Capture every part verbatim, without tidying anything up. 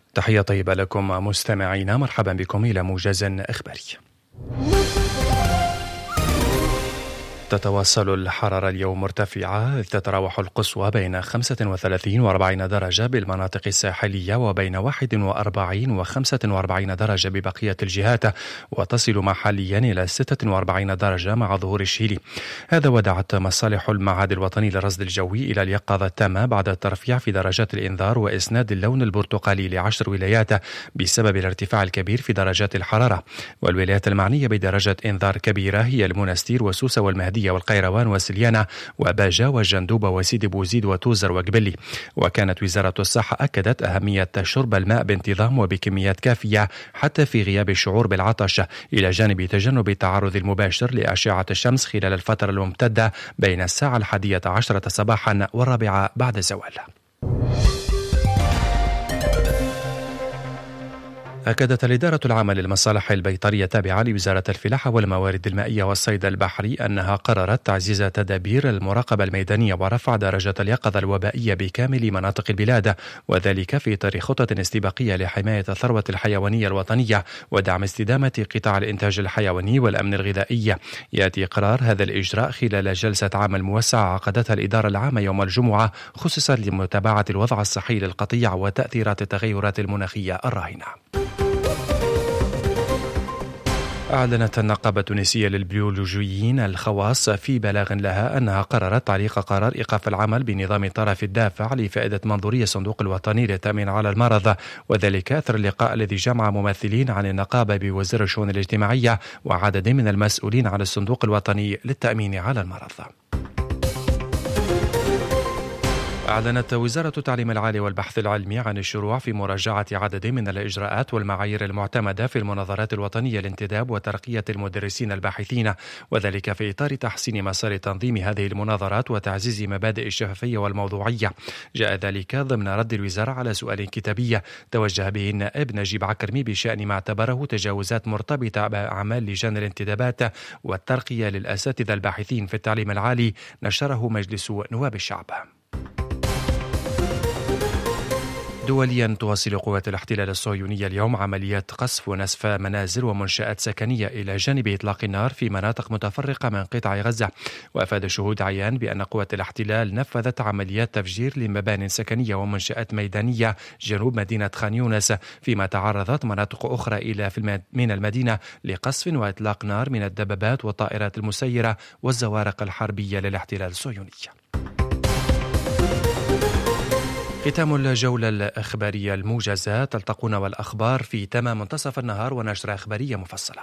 تحية طيبة لكم مستمعينا، مرحبا بكم إلى موجز إخباري. تتواصل الحرارة اليوم مرتفعة، تتراوح القصوى بين خمسة وثلاثين وأربعين درجة بالمناطق الساحلية، وبين واحد وأربعين وخمسة وأربعين درجة ببقية الجهات، وتصل محليا إلى ستة وأربعين درجة مع ظهور الشيلي. هذا ودعت مصالح المعهد الوطني للرصد الجوي إلى اليقظة التامة بعد الترفيع في درجات الإنذار وإسناد اللون البرتقالي لعشر ولايات بسبب الارتفاع الكبير في درجات الحرارة. والولايات المعنية بدرجة إنذار كبيرة هي المنستير وسوسة والمهدية والقيروان وسليانة وباجة وجندوبة وسيدي بوزيد وتوزر وقبلي. وكانت وزارة الصحة أكدت أهمية شرب الماء بانتظام وبكميات كافية حتى في غياب الشعور بالعطش، إلى جانب تجنب التعرض المباشر لأشعة الشمس خلال الفترة الممتدة بين الساعة الحادية عشرة صباحا والرابعة بعد الزوال. أكدت الإدارة العامة للمصالح البيطرية التابعة لوزارة الفلاحة والموارد المائية والصيد البحري أنها قررت تعزيز تدابير المراقبة الميدانية ورفع درجة اليقظة الوبائية بكامل مناطق البلاد، وذلك في إطار خطة استباقية لحماية الثروة الحيوانية الوطنية ودعم استدامة قطاع الإنتاج الحيواني والأمن الغذائي. يأتي قرار هذا الإجراء خلال جلسة عمل موسعة عقدتها الإدارة العامة يوم الجمعة، خصصا لمتابعة الوضع الصحي للقطيع وتأثيرات التغيرات المناخية الراهنة. أعلنت النقابة التونسية للبيولوجيين الخواص في بلاغ لها أنها قررت تعليق قرار إيقاف العمل بنظام الطرف الدافع لفائدة منظورية الصندوق الوطني للتأمين على المرض، وذلك أثر اللقاء الذي جمع ممثلين عن النقابة بوزير الشؤون الاجتماعية وعدد من المسؤولين عن الصندوق الوطني للتأمين على المرض. أعلنت وزارة التعليم العالي والبحث العلمي عن الشروع في مراجعة عدد من الإجراءات والمعايير المعتمدة في المناظرات الوطنية لانتداب وترقية المدرسين الباحثين، وذلك في إطار تحسين مسار تنظيم هذه المناظرات وتعزيز مبادئ الشفافية والموضوعية. جاء ذلك ضمن رد الوزارة على سؤال كتابي توجه به النائب نجيب عكرمي بشأن ما اعتبره تجاوزات مرتبطة بأعمال لجان الانتدابات والترقية للأساتذة الباحثين في التعليم العالي، نشره مجلس نواب الشعب. دوليا، تواصل قوات الاحتلال الصهيونية اليوم عمليات قصف ونسف منازل ومنشآت سكنية إلى جانب إطلاق النار في مناطق متفرقة من قطاع غزة. وأفاد شهود عيان بأن قوات الاحتلال نفذت عمليات تفجير لمبان سكنية ومنشآت ميدانية جنوب مدينة خان يونس، فيما تعرضت مناطق أخرى إلى من المدينة لقصف وإطلاق نار من الدبابات والطائرات المسيرة والزوارق الحربية للاحتلال الصهيوني. ختام الجولة الإخبارية الموجزة، تلتقون والأخبار في تمام منتصف النهار ونشرة إخبارية مفصلة.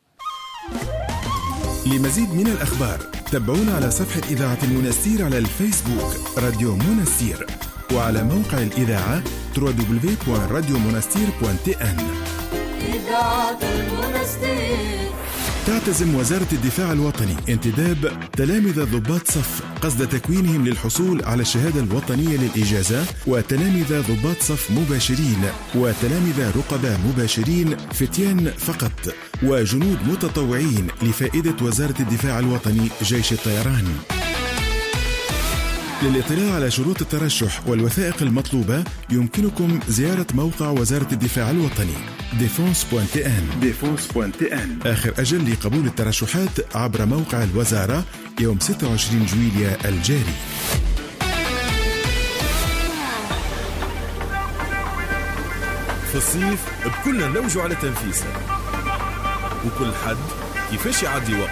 لمزيد من الأخبار تابعونا على صفحة إذاعة المنستير على الفيسبوك راديو منستير، وعلى موقع الإذاعة دبليو دبليو دبليو دوت راديو منستير دوت تي إن. إذاعة المنستير. تعتزم وزارة الدفاع الوطني انتداب تلامذة ضباط صف قصد تكوينهم للحصول على الشهادة الوطنية للإجازة، وتلامذة ضباط صف مباشرين وتلامذة رقباء مباشرين فتيان فقط، وجنود متطوعين لفائدة وزارة الدفاع الوطني جيش الطيران. للاطلاع على شروط الترشح والوثائق المطلوبة يمكنكم زيارة موقع وزارة الدفاع الوطني ديفونس دوت تي إن. ديفونس دوت تي إن. آخر أجل لقبول الترشحات عبر موقع الوزارة يوم ستة وعشرين جويلية الجاري. في الصيف بكلنا نلوجوا على تنفيسة، وكل حد كيفاش يعدي وقت.